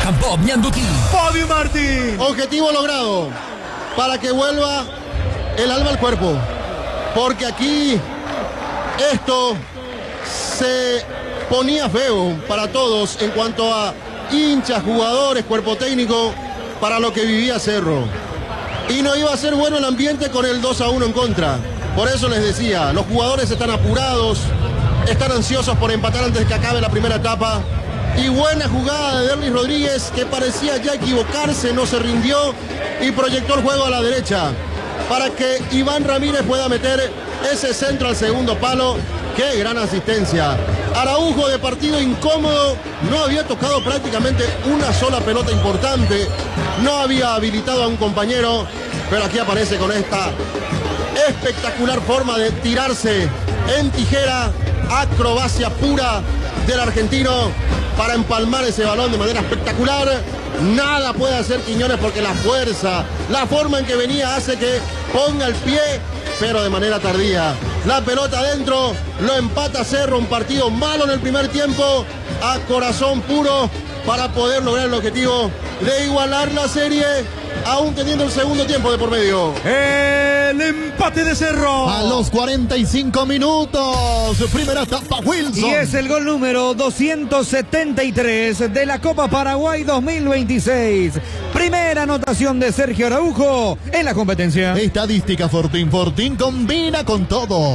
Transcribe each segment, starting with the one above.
Rock and Pop Ñandutí. Fabio Martín. Objetivo logrado para que vuelva el alma al cuerpo. Porque aquí esto se ponía feo para todos en cuanto a hinchas, jugadores, cuerpo técnico, para lo que vivía Cerro. Y no iba a ser bueno el ambiente con el 2-1 en contra. Por eso les decía, los jugadores están apurados, están ansiosos por empatar antes de que acabe la primera etapa. Y buena jugada de Derlis Rodríguez, que parecía ya equivocarse, no se rindió y proyectó el juego a la derecha para que Iván Ramírez pueda meter ese centro al segundo palo. ¡Qué gran asistencia! Araujo, de partido incómodo, no había tocado prácticamente una sola pelota importante, no había habilitado a un compañero, pero aquí aparece con esta espectacular forma de tirarse en tijera, acrobacia pura del argentino para empalmar ese balón de manera espectacular. Nada puede hacer Quiñones porque la fuerza, la forma en que venía hace que ponga el pie, pero de manera tardía. La pelota adentro, lo empata Cerro, un partido malo en el primer tiempo, a corazón puro para poder lograr el objetivo de igualar la serie, aún teniendo el segundo tiempo de por medio. El empate de Cerro. A los 45 minutos, primera etapa, Wilson. Y es el gol número 273 de la Copa Paraguay 2026. Primera anotación de Sergio Araujo en la competencia. Estadística Fortín. Fortín combina con todo.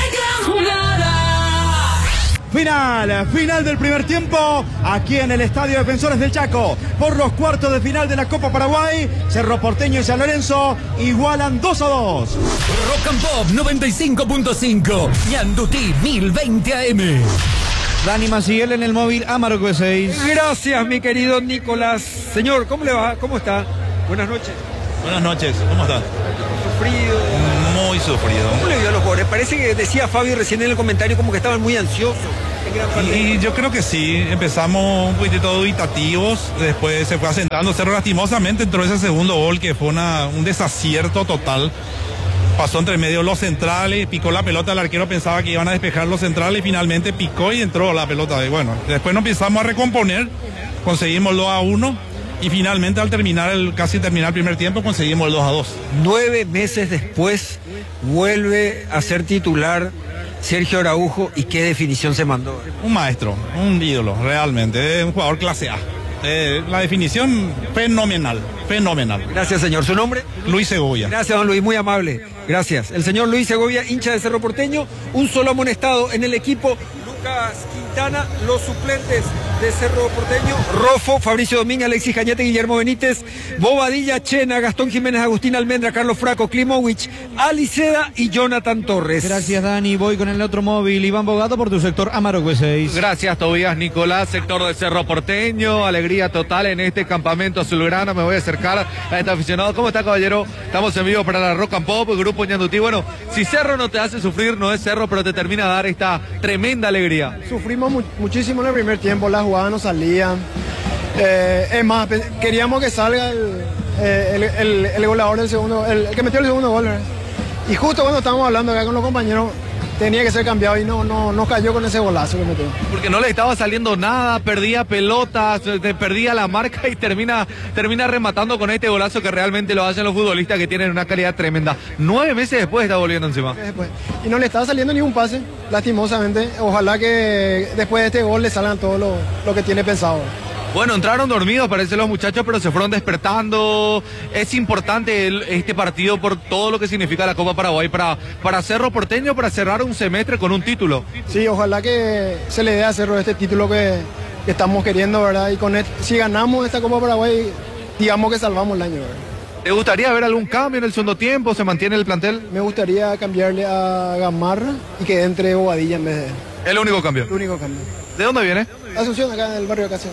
Final del primer tiempo, aquí en el Estadio Defensores del Chaco, por los cuartos de final de la Copa Paraguay. Cerro Porteño y San Lorenzo igualan 2-2. Rock and Pop 95.5, Ñandutí 1020 AM. Dani Maciel en el móvil, Amargo 6. Gracias, mi querido Nicolás. Señor, ¿cómo le va? ¿Cómo está? Buenas noches. Buenas noches, ¿cómo está? Sufrido. Muy sufrido. ¿Cómo le vio a los jugadores? Parece que decía Fabio recién en el comentario como que estaban muy ansiosos. Y yo creo que sí, empezamos un poquito dubitativos, después se fue asentando. Cerro lastimosamente entró ese segundo gol que fue un desacierto total. Pasó entre medio los centrales, picó la pelota, el arquero pensaba que iban a despejar los centrales y finalmente picó y entró la pelota. Y bueno, después nos empezamos a recomponer, conseguimos el 2-1 y finalmente al casi terminar el primer tiempo conseguimos el 2-2. 9 meses después vuelve a ser titular Sergio Araujo, y qué definición se mandó. Un maestro, un ídolo, realmente, un jugador clase A. La definición fenomenal. Gracias, señor. ¿Su nombre? Luis Segovia. Gracias, don Luis, muy amable. Gracias. El señor Luis Segovia, hincha de Cerro Porteño, un solo amonestado en el equipo. Lucas Quintana, los suplentes de Cerro Porteño: Rofo, Fabricio Domínguez, Alexis Cañete, Guillermo Benítez, Bobadilla, Chena, Gastón Jiménez, Agustín Almendra, Carlos Fraco, Klimovich, Aliceda y Jonathan Torres. Gracias, Dani. Voy con el otro móvil, Iván Bogato, por tu sector, Amargo 6. Gracias, Tobías Nicolás, sector de Cerro Porteño. Alegría total en este campamento azulgrana. Me voy a acercar a este aficionado. ¿Cómo está, caballero? Estamos en vivo para la Rock and Pop, el grupo Ñandutí. Bueno, si Cerro no te hace sufrir, no es Cerro, pero te termina de dar esta tremenda alegría. Sufrimos muchísimo en el primer tiempo, las jugadas no salían. Es más, queríamos que salga el goleador del segundo, el que metió el segundo gol, ¿verdad? Y justo cuando estábamos hablando acá con los compañeros, tenía que ser cambiado y no cayó con ese golazo que metió. Porque no le estaba saliendo nada, perdía pelotas, perdía la marca y termina rematando con este golazo que realmente lo hacen los futbolistas que tienen una calidad tremenda. 9 meses después está volviendo encima. Y no le estaba saliendo ni un pase, lastimosamente. Ojalá que después de este gol le salgan todo lo que tiene pensado. Bueno, entraron dormidos, parece, los muchachos, pero se fueron despertando. Es importante este partido por todo lo que significa la Copa Paraguay para Cerro Porteño, para cerrar un semestre con un título. Sí, ojalá que se le dé a Cerro este título que estamos queriendo, ¿verdad? Y si ganamos esta Copa Paraguay, digamos que salvamos el año, ¿verdad? ¿Te gustaría ver algún cambio en el segundo tiempo? ¿Se mantiene el plantel? Me gustaría cambiarle a Gamarra y que entre Bobadilla en vez de él. ¿El único cambio? El único cambio. ¿De dónde viene? Asunción, acá en el barrio de Asunción.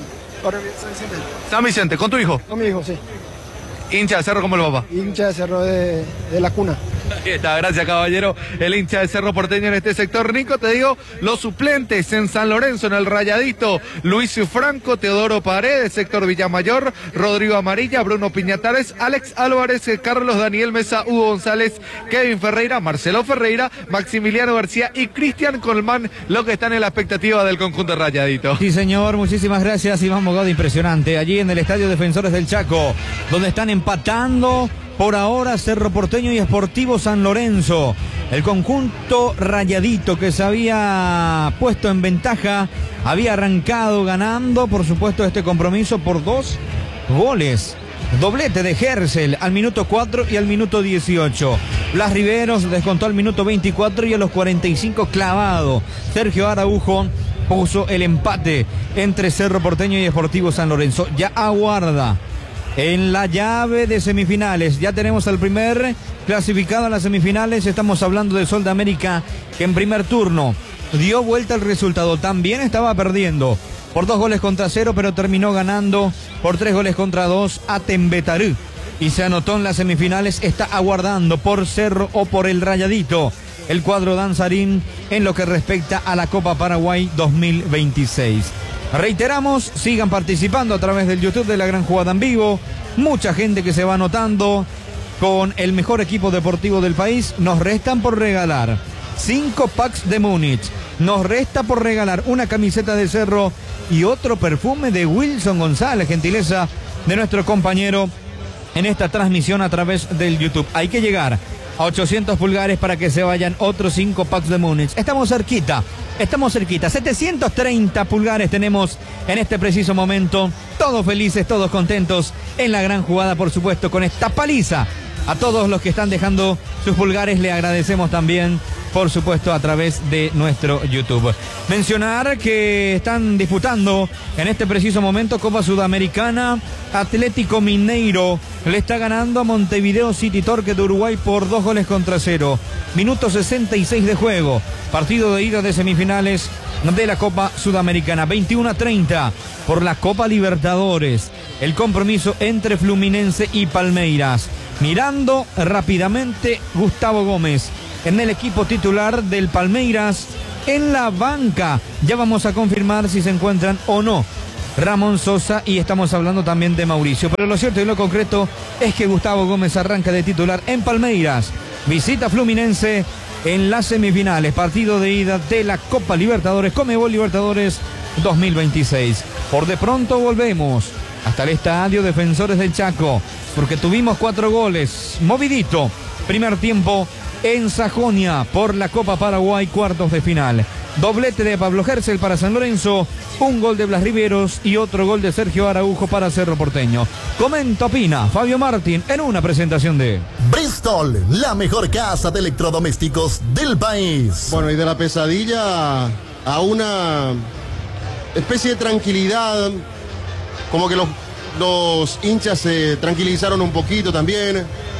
San Vicente, ¿con tu hijo? Con mi hijo, sí. ¿Hincha de Cerro como el papá? Hincha de Cerro de la cuna. Ahí está, gracias caballero, el hincha de Cerro Porteño en este sector. Nico, te digo, los suplentes en San Lorenzo, en el Rayadito: Luis Franco, Teodoro Paredes, sector Villamayor, Rodrigo Amarilla, Bruno Piñatares, Alex Álvarez, Carlos Daniel Mesa, Hugo González, Kevin Ferreira, Marcelo Ferreira, Maximiliano García y Cristian Colmán, lo que están en la expectativa del conjunto Rayadito. Sí señor, muchísimas gracias Iván Bogado, impresionante, allí en el Estadio Defensores del Chaco, donde están empatando por ahora Cerro Porteño y Sportivo San Lorenzo. El conjunto Rayadito, que se había puesto en ventaja, había arrancado ganando, por supuesto, este compromiso por 2 goles. Doblete de Gersel al minuto 4 y al minuto 18. Blas Riveros descontó al minuto 24 y a los 45 clavado. Sergio Araujo puso el empate entre Cerro Porteño y Sportivo San Lorenzo. Ya aguarda en la llave de semifinales. Ya tenemos al primer clasificado a las semifinales. Estamos hablando de Sol de América, que en primer turno dio vuelta el resultado. También estaba perdiendo por 2-0, pero terminó ganando por 3-2 a Tembetarú. Y se anotó en las semifinales. Está aguardando por Cerro o por el Rayadito el cuadro danzarín en lo que respecta a la Copa Paraguay 2026. Reiteramos, sigan participando a través del YouTube de La Gran Jugada en Vivo. Mucha gente que se va anotando con el mejor equipo deportivo del país. Nos restan por regalar 5 packs de Múnich. Nos resta por regalar una camiseta de Cerro y otro perfume de Wilson González, gentileza de nuestro compañero en esta transmisión a través del YouTube. Hay que llegar a 800 pulgares para que se vayan otros 5 packs de Múnich. Estamos cerquita. 730 pulgares tenemos en este preciso momento. Todos felices, todos contentos en La Gran Jugada, por supuesto, con esta paliza. A todos los que están dejando sus pulgares le agradecemos también, por supuesto, a través de nuestro YouTube. Mencionar que están disputando en este preciso momento Copa Sudamericana. Atlético Mineiro le está ganando a Montevideo City Torque de Uruguay por 2-0. Minuto 66 de juego. Partido de ida de semifinales de la Copa Sudamericana. 21-30 por la Copa Libertadores. El compromiso entre Fluminense y Palmeiras. Mirando rápidamente Gustavo Gómez en el equipo titular del Palmeiras. En la banca ya vamos a confirmar si se encuentran o no Ramón Sosa, y estamos hablando también de Mauricio. Pero lo cierto y lo concreto es que Gustavo Gómez arranca de titular en Palmeiras. Visita Fluminense en las semifinales. Partido de ida de la Copa Libertadores, Conmebol Libertadores 2026. Por de pronto volvemos hasta el Estadio Defensores del Chaco, porque tuvimos 4 goles. Movidito. Primer tiempo en Sajonia por la Copa Paraguay, cuartos de final. Doblete de Pablo Gersel para San Lorenzo, un gol de Blas Riveros y otro gol de Sergio Araujo para Cerro Porteño. Comenta, opina Fabio Martín en una presentación de Bristol, la mejor casa de electrodomésticos del país. Bueno, y de la pesadilla a una especie de tranquilidad, como que los hinchas se tranquilizaron un poquito también,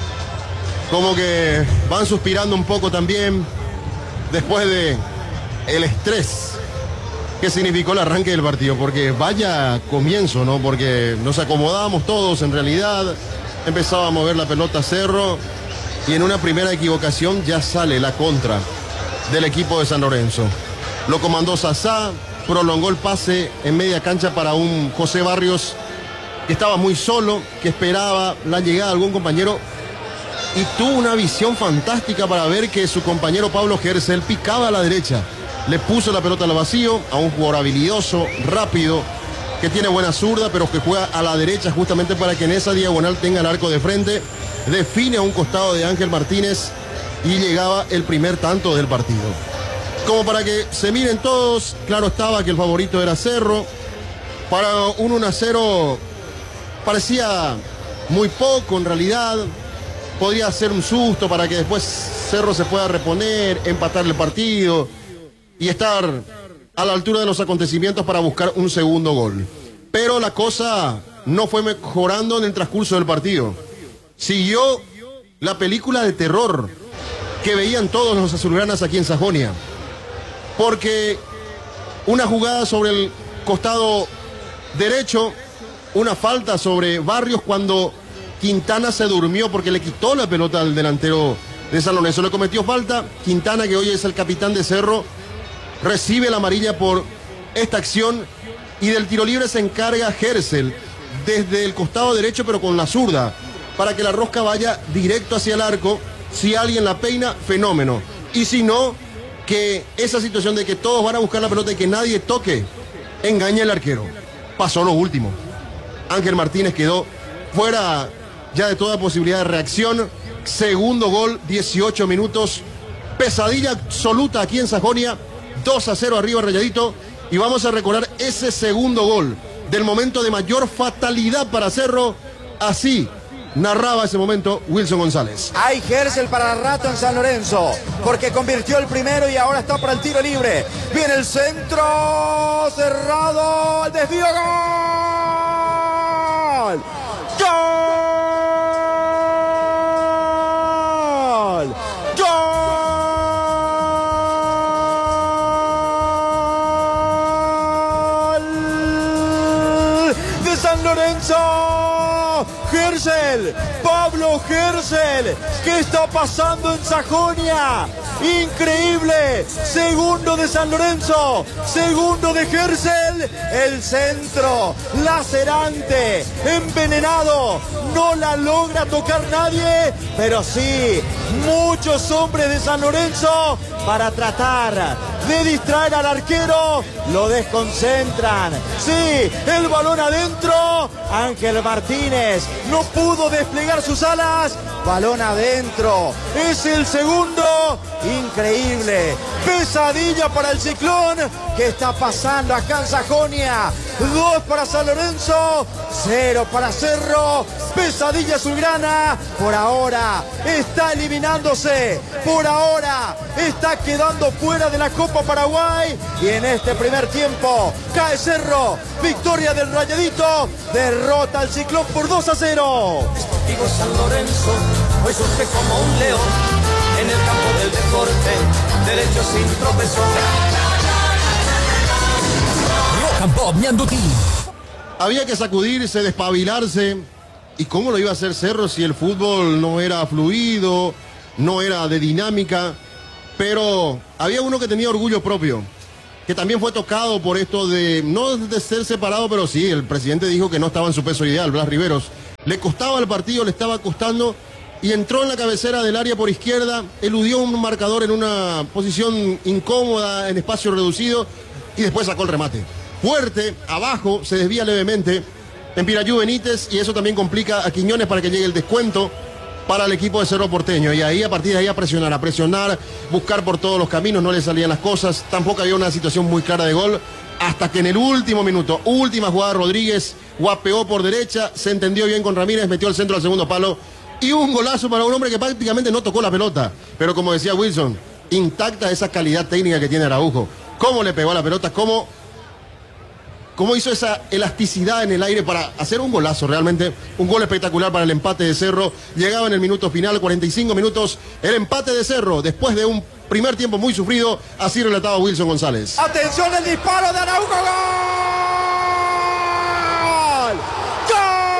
como que van suspirando un poco también después de el estrés que significó el arranque del partido, porque vaya comienzo, ¿no? Porque nos acomodábamos todos en realidad, empezaba a mover la pelota Cerro y en una primera equivocación ya sale la contra del equipo de San Lorenzo. Lo comandó Sasá, prolongó el pase en media cancha para un José Barrios que estaba muy solo, que esperaba la llegada de algún compañero y tuvo una visión fantástica para ver que su compañero Pablo Gersel picaba a la derecha. Le puso la pelota al vacío a un jugador habilidoso, rápido, que tiene buena zurda, pero que juega a la derecha justamente para que en esa diagonal tenga el arco de frente. Define a un costado de Ángel Martínez y llegaba el primer tanto del partido. Como para que se miren todos, claro estaba que el favorito era Cerro. Para un 1-0 parecía muy poco en realidad. Podría ser un susto para que después Cerro se pueda reponer, empatar el partido y estar a la altura de los acontecimientos para buscar un segundo gol. Pero la cosa no fue mejorando en el transcurso del partido. Siguió la película de terror que veían todos los azulgranas aquí en Sajonia. Porque una jugada sobre el costado derecho, una falta sobre Barrios cuando Quintana se durmió porque le quitó la pelota al delantero de San Lorenzo. Le cometió falta. Quintana, que hoy es el capitán de Cerro, recibe la amarilla por esta acción. Y del tiro libre se encarga Gersel desde el costado derecho, pero con la zurda, para que la rosca vaya directo hacia el arco. Si alguien la peina, fenómeno. Y si no, que esa situación de que todos van a buscar la pelota y que nadie toque, engaña al arquero. Pasó lo último. Ángel Martínez quedó fuera ya de toda posibilidad de reacción. Segundo gol, 18 minutos. Pesadilla absoluta aquí en Sajonia. 2-0 arriba Rayadito. Y vamos a recordar ese segundo gol del momento de mayor fatalidad para Cerro. Así narraba ese momento Wilson González. Hay Gersel para rato en San Lorenzo, porque convirtió el primero y ahora está para el tiro libre. Viene el centro, cerrado, el desvío, gol. ¡Gol! ¡Gol! De San Lorenzo. Gersel, Pablo Gersel. ¿Qué está pasando en Sajonia? Increíble. Segundo de San Lorenzo, segundo de Gersel. El centro lacerante, envenenado, no la logra tocar nadie, pero sí muchos hombres de San Lorenzo para tratar de distraer al arquero, lo desconcentran. Sí, el balón adentro. Ángel Martínez no pudo desplegar sus alas. Balón adentro. Es el segundo. Increíble. Pesadilla para el Ciclón. ¿Qué está pasando acá en Sajonia? 2 para San Lorenzo, 0 para Cerro. Pesadilla azulgrana. Por ahora está eliminándose. Por ahora está quedando fuera de la Copa Paraguay. Y en este primer tiempo cae Cerro. Victoria del Rayadito. Derrota al Ciclón por 2-0. Sportivo San Lorenzo hoy surge como un león en el campo del deporte, derecho sin tropezón. Rock and Pop Ñandutí. Había que sacudirse, despabilarse. ¿Y cómo lo iba a hacer Cerro si el fútbol no era fluido, no era de dinámica? Pero había uno que tenía orgullo propio, que también fue tocado por esto de, no de ser separado, pero sí, el presidente dijo que no estaba en su peso ideal, Blas Riveros. Le costaba el partido, le estaba costando, y entró en la cabecera del área por izquierda, eludió un marcador en una posición incómoda, en espacio reducido, y después sacó el remate. Fuerte, abajo, se desvía levemente en Pirayú Benítez, y eso también complica a Quiñones para que llegue el descuento para el equipo de Cerro Porteño. Y ahí, a partir de ahí, a presionar, buscar por todos los caminos, no le salían las cosas, tampoco había una situación muy clara de gol, hasta que en el último minuto, última jugada, Rodríguez guapeó por derecha, se entendió bien con Ramírez, metió el centro al segundo palo, y un golazo para un hombre que prácticamente no tocó la pelota, pero como decía Wilson, intacta esa calidad técnica que tiene Araujo. Cómo le pegó a la pelota, cómo hizo esa elasticidad en el aire para hacer un golazo, realmente un gol espectacular para el empate de Cerro. Llegaba en el minuto final, 45 minutos, el empate de Cerro, después de un primer tiempo muy sufrido. Así relataba Wilson González. Atención, el disparo de Araujo, ¡gol!